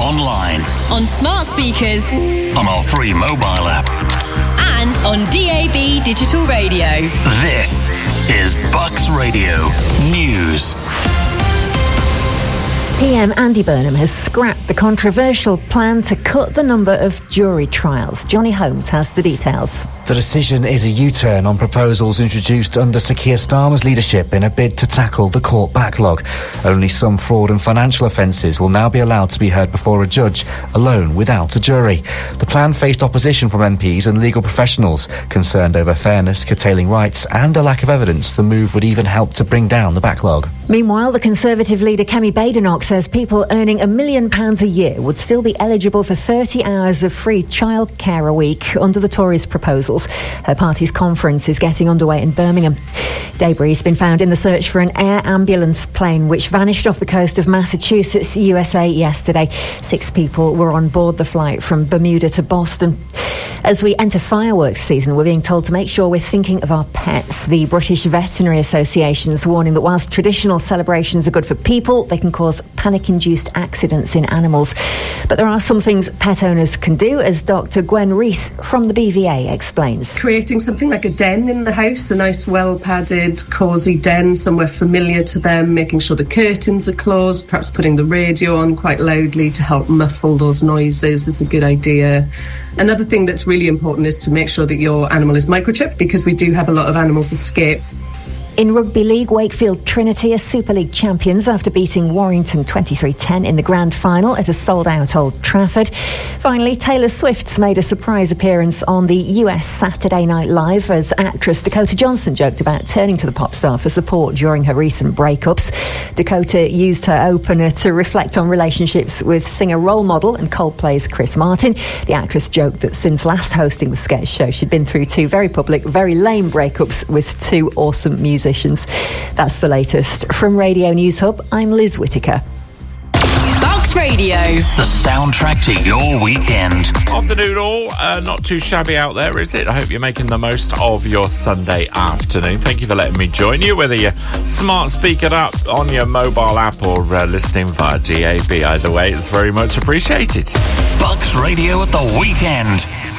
online, on smart speakers, on our free mobile app, and on DAB digital radio. This is Bucks Radio News. PM Andy Burnham has scrapped the controversial plan to cut the number of jury trials. Johnny Holmes has the details. The decision is a U-turn on proposals introduced under Sir Keir Starmer's leadership in a bid to tackle the court backlog. Only some fraud and financial offences will now be allowed to be heard before a judge, alone without a jury. The plan faced opposition from MPs and legal professionals, concerned over fairness, curtailing rights and a lack of evidence the move would even help to bring down the backlog. Meanwhile, the Conservative leader Kemi Badenoch says people earning £1 million a year would still be eligible for 30 hours of free childcare a week under the Tories' proposals. Her party's conference is getting underway in Birmingham. Debris has been found in the search for an air ambulance plane which vanished off the coast of Massachusetts, USA yesterday. 6 people were on board the flight from Bermuda to Boston. As we enter fireworks season, we're being told to make sure we're thinking of our pets. The British Veterinary Association's warning that whilst traditional celebrations are good for people, they can cause panic-induced accidents in animals. But there are some things pet owners can do, as Dr. Gwen Rees from the BVA explains. Creating something like a den in the house, a nice well-padded, cosy den, somewhere familiar to them, making sure the curtains are closed, perhaps putting the radio on quite loudly to help muffle those noises is a good idea. Another thing that's really important is to make sure that your animal is microchipped, because we do have a lot of animals escape. In Rugby League, Wakefield Trinity are Super League champions after beating Warrington 23-10 in the grand final at a sold-out Old Trafford. Finally, Taylor Swift's made a surprise appearance on the US Saturday Night Live as actress Dakota Johnson joked about turning to the pop star for support during her recent breakups. Dakota used her opener to reflect on relationships with singer role model and Coldplay's Chris Martin. The actress joked that since last hosting the sketch show, she'd been through 2 very public, very lame breakups with 2 awesome musicians. That's the latest. From Radio News Hub, I'm Liz Whittaker. Bucks Radio, the soundtrack to your weekend. Afternoon all, not too shabby out there, is it? I hope you're making the most of your Sunday afternoon. Thank you for letting me join you, whether you're smart speakered up on your mobile app or listening via DAB. Either way, it's very much appreciated. Bucks Radio at the weekend.